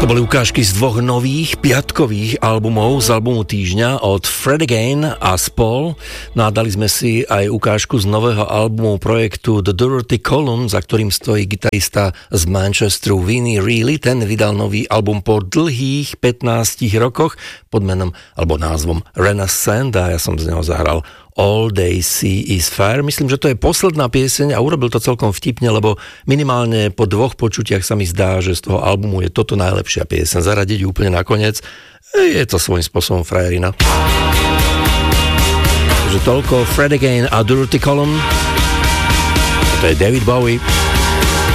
To boli ukážky z dvoch nových piatkových albumov z albumu týždňa od Fred Again a Spol. No a dali sme si aj ukážku z nového albumu projektu The Dirty Column, za ktorým stojí gitarista z Manchesteru Vinnie Reilly. Ten vydal nový album po dlhých 15 rokoch pod menom alebo názvom Renaissance a ja som z neho zahral All They See Is Fire. Myslím, že to je posledná pieseň a urobil to celkom vtipne, lebo minimálne po dvoch počutiach sa mi zdá, že z toho albumu je toto najlepšia pieseň. Zaradiť ju úplne nakoniec, je to svojím spôsobom frajerina. Takže toľko Fred Again a Dirty Column. To je David Bowie.